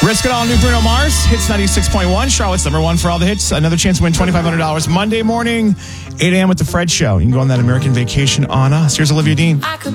Risk It All, new Bruno Mars. Hits 96.1. Charlotte's number one for all the hits. Another chance to win $2,500 Monday morning, 8 a.m. with The Fred Show. You can go on that American vacation on us. Here's Olivia Dean.